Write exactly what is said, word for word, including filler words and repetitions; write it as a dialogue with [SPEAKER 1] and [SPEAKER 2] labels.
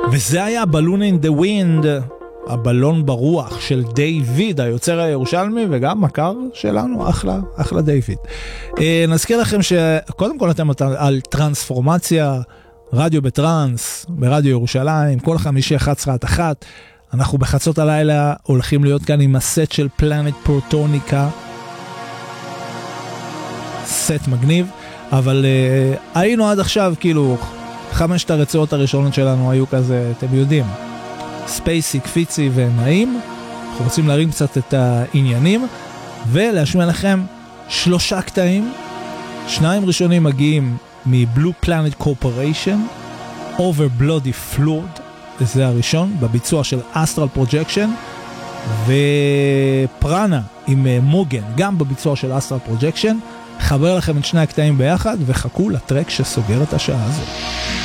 [SPEAKER 1] וזה היה בלון אין דה ווינד, הבלון ברוח של דיוויד, היוצר הירושלמי, וגם מכר שלנו, אחלה, אחלה דיוויד. נזכיר לכם שקודם כל אתם על טרנספורמציה, רדיו בטרנס, ברדיו ירושלים, כל חמישי אחת עשרה עד אחת, אנחנו בחצות הלילה הולכים להיות כאן עם הסט של פלנט פרוטוניקה, סט מגניב, אבל uh, היינו עד עכשיו, כאילו, חמשת הרצועות הראשונות שלנו היו כזה, אתם יודעים, ספייסי, קפיצי ונעים. אנחנו רוצים להרים קצת את העניינים, ולהשמיע לכם שלושה קטעים. שניים ראשונים מגיעים מ-Blue Planet Corporation, Over Bloody Flood, זה הראשון, בביצוע של Astral Projection, ופרנה עם מוגן, גם בביצוע של Astral Projection. חבר לכם את שני הקטעים ביחד, וחכו לטרק שסוגר את השעה הזאת.